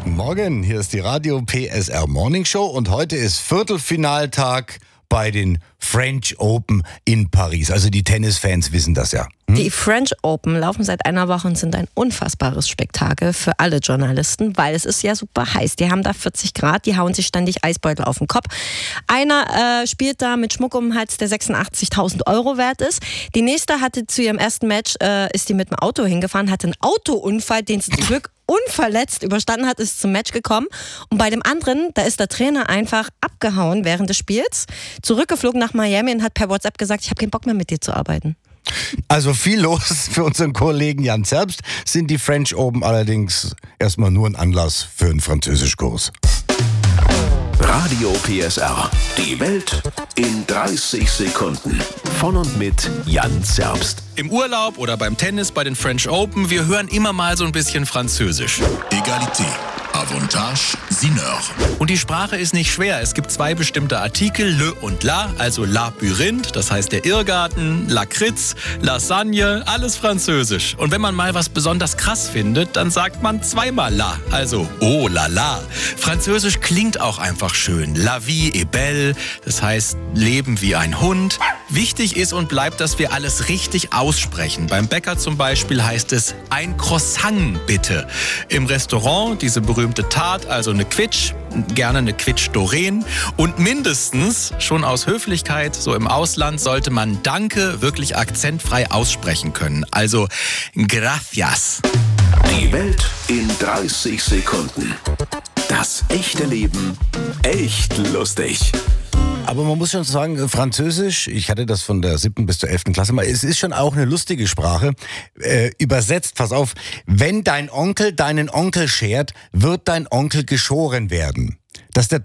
Guten Morgen, hier ist die Radio PSR Morning Show und heute ist Viertelfinaltag bei den French Open in Paris. Also die Tennisfans wissen das ja. Die French Open laufen seit einer Woche und sind ein unfassbares Spektakel für alle Journalisten, weil es ist ja super heiß. Die haben da 40 Grad, die hauen sich ständig Eisbeutel auf den Kopf. Einer spielt da mit Schmuck um den Hals, der 86.000 € wert ist. Die nächste hatte zu ihrem ersten Match, ist die mit dem Auto hingefahren, hatte einen Autounfall, den sie zum Glück unverletzt überstanden hat, ist zum Match gekommen. Und bei dem anderen, da ist der Trainer einfach abgehauen während des Spiels, zurückgeflogen nach Miami und hat per WhatsApp gesagt, ich habe keinen Bock mehr mit dir zu arbeiten. Also viel los für unseren Kollegen Jan Zerbst, sind die French Open allerdings erstmal nur ein Anlass für einen Französischkurs. Radio PSR. Die Welt in 30 Sekunden. Von und mit Jan Zerbst. Im Urlaub oder beim Tennis bei den French Open, wir hören immer mal so ein bisschen Französisch. Égalité, Avantage, Sineur. Und die Sprache ist nicht schwer. Es gibt zwei bestimmte Artikel, le und la, also Labyrinth, das heißt der Irrgarten, Lakritz, Lasagne, alles Französisch. Und wenn man mal was besonders krass findet, dann sagt man zweimal la, also oh la la. Französisch klingt auch einfach schön. La vie est belle, das heißt Leben wie ein Hund. Wichtig ist und bleibt, dass wir alles richtig aussprechen. Beim Bäcker zum Beispiel heißt es ein Croissant bitte. Im Restaurant diese berühmte Tarte, also eine Quitsch, gerne eine Quitsch Doreen. Und mindestens, schon aus Höflichkeit, so im Ausland, sollte man Danke wirklich akzentfrei aussprechen können. Also gracias. Die Welt in 30 Sekunden. Das echte Leben echt lustig. Aber man muss schon sagen, Französisch, ich hatte das von der 7. bis zur 11. Klasse mal, es ist schon auch eine lustige Sprache. Übersetzt, pass auf, wenn dein Onkel deinen Onkel schert, wird dein Onkel geschoren werden. Das ist der